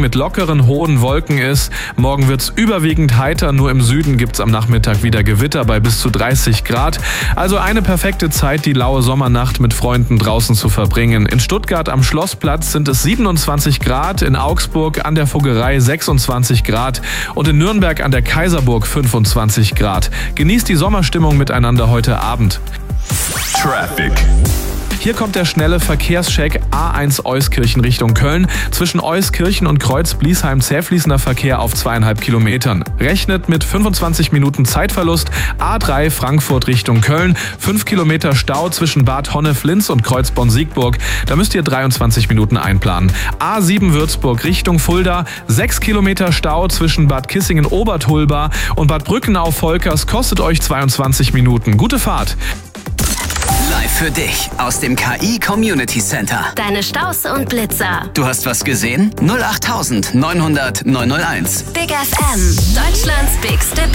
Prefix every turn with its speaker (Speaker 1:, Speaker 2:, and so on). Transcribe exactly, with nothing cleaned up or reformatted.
Speaker 1: mit lockeren, hohen Wolken ist. Morgen wird's überwiegend heiter, nur im Süden gibt's am Nachmittag wieder Gewitter bei bis zu dreißig Grad. Also eine perfekte Zeit, die laue Sommernacht mit Freunden draußen zu verbringen. In Stuttgart am Schlossplatz sind es siebenundzwanzig Grad, in Augsburg an der Vogelrei sechsundzwanzig Grad und in Nürnberg an der Kaiserburg fünfundzwanzig Grad. Genießt die Sommerstimmung miteinander heute Abend.
Speaker 2: Traffic.
Speaker 1: Hier kommt der schnelle Verkehrscheck A eins Euskirchen Richtung Köln. Zwischen Euskirchen und Kreuz-Bliesheim zähfließender Verkehr auf zweieinhalb Kilometern. Rechnet mit fünfundzwanzig Minuten Zeitverlust. A drei Frankfurt Richtung Köln. fünf Kilometer Stau zwischen Bad Honnef-Linz und Kreuzborn-Siegburg. Da müsst ihr dreiundzwanzig Minuten einplanen. A sieben Würzburg Richtung Fulda. sechs Kilometer Stau zwischen Bad Kissingen-Obertulba und Bad Brückenau-Volkers kostet euch zweiundzwanzig Minuten. Gute Fahrt!
Speaker 3: Live für dich aus dem K I Community Center.
Speaker 4: Deine Staus und Blitzer.
Speaker 3: Du hast was gesehen? null acht neunhundert neunhundert neunhunderteins.
Speaker 4: Big F M. Deutschlands bigste